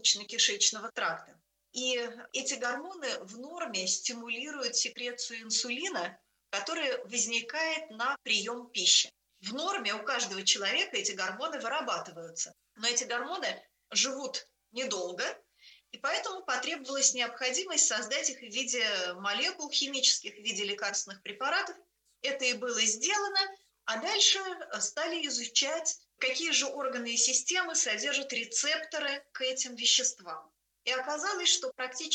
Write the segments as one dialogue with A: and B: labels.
A: желудочно-кишечного тракта. И эти гормоны в норме стимулируют секрецию инсулина, который возникает на прием пищи. В норме у каждого человека эти гормоны вырабатываются, но эти гормоны живут недолго, и поэтому потребовалась необходимость создать их в виде молекул химических, в виде лекарственных препаратов. Это и было сделано, а дальше стали изучать, какие же органы и системы содержат рецепторы к этим веществам. И оказалось, что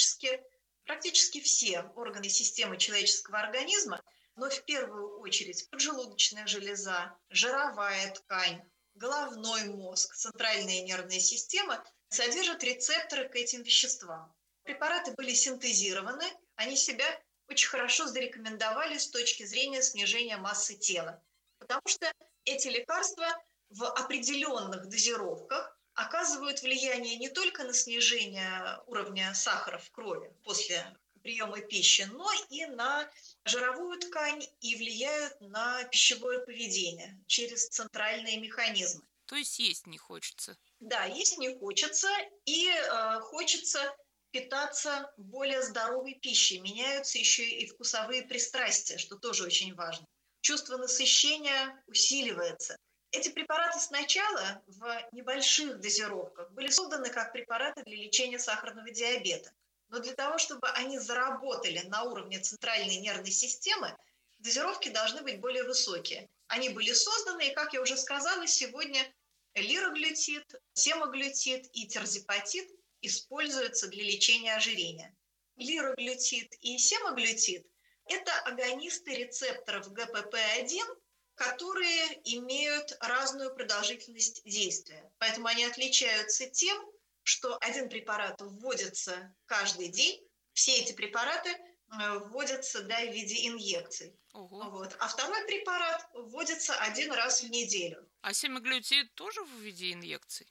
A: практически все органы и системы человеческого организма, но в первую очередь поджелудочная железа, жировая ткань, головной мозг, центральная нервная система содержат рецепторы к этим веществам. Препараты были синтезированы, они себя очень хорошо зарекомендовали с точки зрения снижения массы тела, потому что эти лекарства в определенных дозировках оказывают влияние не только на снижение уровня сахара в крови после приема пищи, но и на жировую ткань и влияют на пищевое поведение через центральные механизмы.
B: То есть есть не хочется.
A: Да, есть не хочется, и хочется питаться более здоровой пищей. Меняются еще и вкусовые пристрастия, что тоже очень важно. Чувство насыщения усиливается. Эти препараты сначала в небольших дозировках были созданы как препараты для лечения сахарного диабета. Но для того, чтобы они заработали на уровне центральной нервной системы, дозировки должны быть более высокие. Они были созданы, и, как я уже сказала, сегодня лироглютид, семаглютид и терзипатид используются для лечения ожирения. Лироглютид и семаглютид – это агонисты рецепторов ГПП-1, которые имеют разную продолжительность действия. Поэтому они отличаются тем, что один препарат вводится каждый день, все эти препараты вводятся в виде инъекций.
B: Ого.
A: Вот. А второй препарат вводится один раз в неделю.
B: А семаглютид тоже в виде инъекций?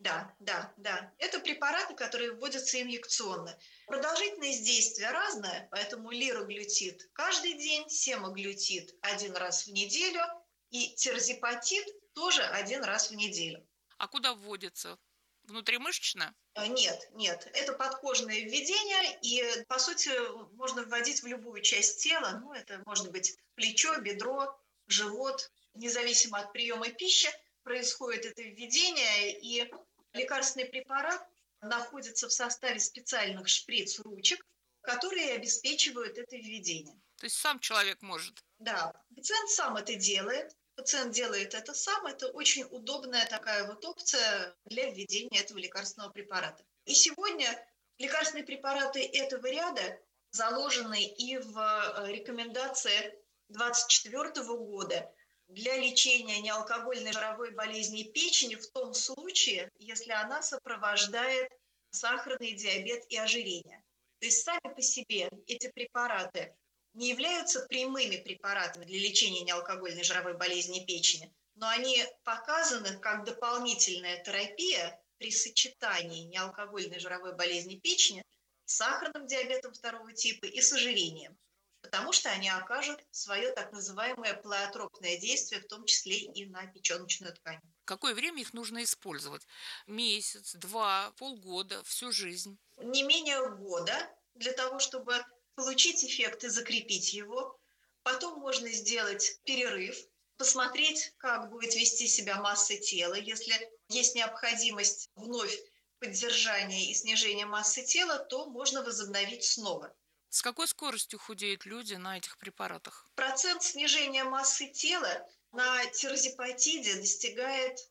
A: Да. Это препараты, которые вводятся инъекционно. Продолжительность действия разная, поэтому лироглютид каждый день, семаглютид один раз в неделю и терзипатид тоже один раз в неделю.
B: А куда вводится? Внутримышечно?
A: Нет, это подкожное введение, и, по сути, можно вводить в любую часть тела, это может быть плечо, бедро, живот, независимо от приема пищи, происходит это введение, и лекарственный препарат находится в составе специальных шприц-ручек, которые обеспечивают это введение.
B: То есть сам человек может?
A: Да, пациент сам это делает. Пациент делает это сам, это очень удобная такая опция для введения этого лекарственного препарата. И сегодня лекарственные препараты этого ряда заложены и в рекомендации 2024 года для лечения неалкогольной жировой болезни печени в том случае, если она сопровождает сахарный диабет и ожирение. То есть сами по себе эти препараты не являются прямыми препаратами для лечения неалкогольной жировой болезни печени, но они показаны как дополнительная терапия при сочетании неалкогольной жировой болезни печени с сахарным диабетом второго типа и с ожирением, потому что они окажут свое так называемое плеотропное действие, в том числе и на печеночную ткань.
B: Какое время их нужно использовать? Месяц, два, полгода, всю жизнь?
A: Не менее года для того, чтобы получить эффект и закрепить его. Потом можно сделать перерыв, посмотреть, как будет вести себя масса тела. Если есть необходимость вновь поддержания и снижения массы тела, то можно возобновить снова.
B: С какой скоростью худеют люди на этих препаратах?
A: Процент снижения массы тела на тирозепатиде достигает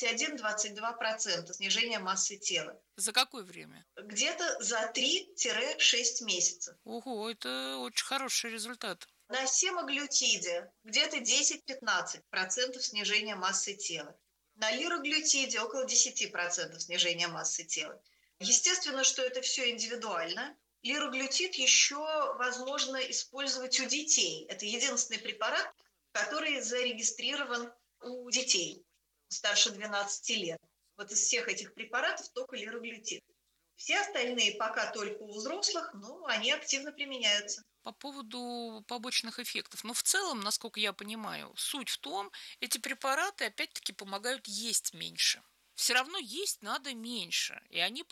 A: 21-22% снижения массы тела.
B: За какое время?
A: Где-то за 3-6 месяцев.
B: Ого, это очень хороший результат.
A: На семаглютиде где-то 10-15% снижения массы тела. На лироглютиде около 10% снижения массы тела. Естественно, что это все индивидуально. Лироглютид еще возможно использовать у детей. Это единственный препарат, который зарегистрирован у детей старше 12 лет. Вот из всех этих препаратов только лироглютид. Все остальные пока только у взрослых, но они активно применяются.
B: По поводу побочных эффектов. Но в целом, насколько я понимаю, суть в том, эти препараты опять-таки помогают есть меньше. Все равно есть надо меньше, и они